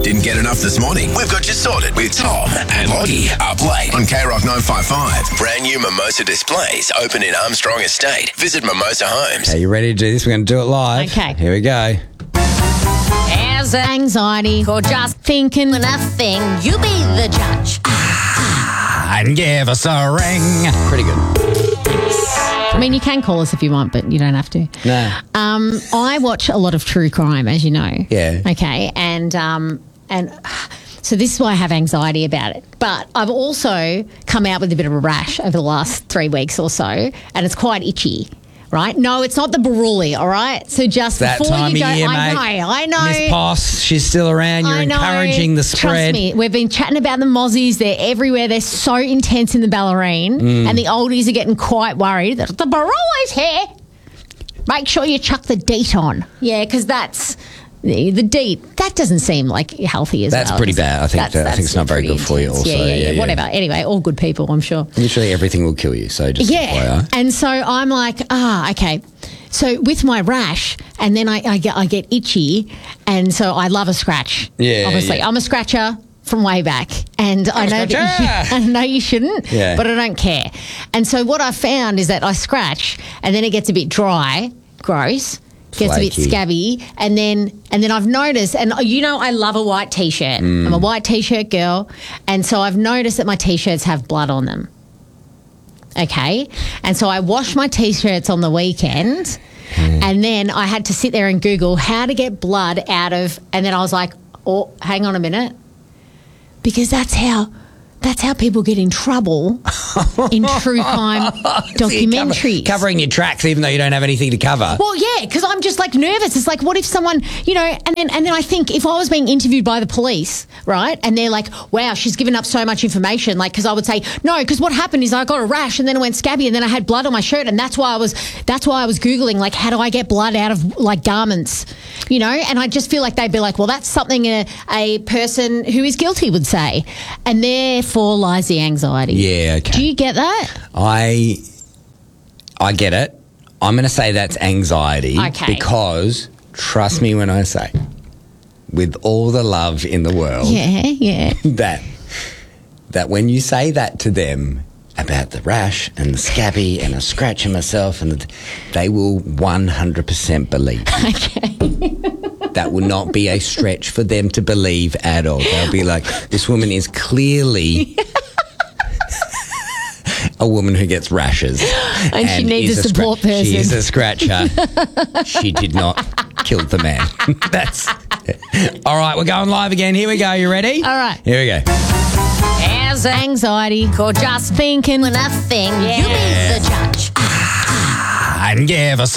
Didn't get enough this morning? We've got you sorted with Tom and Lottie up late on K-Rock 955. Brand new Mimosa displays open in Armstrong Estate. Visit Mimosa Homes. Are you ready to do this? We're going to do it live. Okay. Here we go. As anxiety or just thinking nothing, you be the judge. And give us a ring. Pretty good. I mean, you can call us if you want, but you don't have to. No. I watch a lot of true crime, as you know. Yeah. Okay, and so this is why I have anxiety about it. But I've also come out with a bit of a rash over the last 3 weeks or so, and it's quite itchy. Right? No, it's not the baruli, all right? So just That before time you go, of year, mate. I know. Miss Poss, she's still around. You're I know. encouraging the spread. Trust me, we've been chatting about the mozzies. They're everywhere. They're so intense in the Ballerine. And the oldies are getting quite worried that the baruli's here. Make sure you chuck the DEET on. Yeah, because that's... The DEET, that doesn't seem like healthy as That's well. pretty bad. I think it's not very pretty good for you intense. also. Yeah, whatever. Anyway, all good people, I'm sure. Literally everything will kill you, so just Yeah. FYI. And so I'm like, okay. So with my rash, and then I get itchy, and so I love a scratch. Yeah, Obviously. yeah. I'm a scratcher from way back. And I know that I know you shouldn't, Yeah. but I don't care. And so what I found is that I scratch, and then it gets a bit dry, gross. Gets a bit Flaky. scabby, and then I've noticed, and you know I love a white T-shirt. I'm a white T-shirt girl, and so I've noticed that my T-shirts have blood on them. Okay, and so I washed my T-shirts on the weekend, and then I had to sit there and Google how to get blood out of, and then I was like, oh, hang on a minute, because that's how people get in trouble in true crime documentaries. Covering your tracks even though you don't have anything to cover. Well, yeah, because I'm just like nervous. It's like, what if someone, and then I think if I was being interviewed by the police, right, and they're like, wow, she's given up so much information, like, because I would say, no, because what happened is I got a rash and then it went scabby and then I had blood on my shirt, and that's why I was Googling, like, how do I get blood out of, like, garments, and I just feel like they'd be like, well, that's something a person who is guilty would say, and therefore lies the anxiety. Yeah, okay. Do you get that? I get it. I'm going to say that's anxiety. Okay. Because, trust me when I say, with all the love in the world, Yeah. that when you say that to them about the rash and the scabby and a scratch in myself, and they will 100% believe you. Okay. That will not be a stretch for them to believe at all. They'll be like, this woman is clearly a woman who gets rashes. And she needs a support person. She is a scratcher. She did not kill the man. That's all right, we're going live again. Here we go. You ready? All right. Here we go. As anxiety or just thinking nothing, you be the judge. And give us